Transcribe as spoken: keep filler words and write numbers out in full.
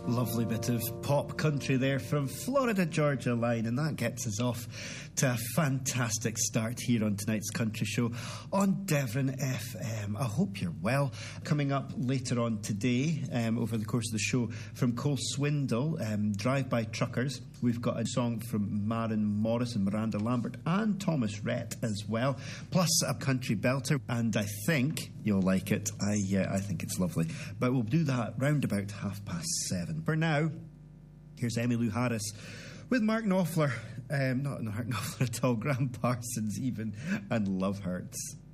Lovely bit of pop country there from Florida Georgia Line, and that gets us off to a fantastic start here on tonight's country show on Devon F M. I hope you're well. Coming up later on today, um, over the course of the show, from Cole Swindle, um, Drive-By Truckers, we've got a song from Maren Morrison, Miranda Lambert and Thomas Rhett as well, plus a country belter, and I think you'll like it. I, uh, I think it's lovely. But we'll do that round about half past seven. For now, here's Emmylou Harris with Mark Knopfler, um, not Mark Knopfler at all, Graham Parsons even, and Love Hurts.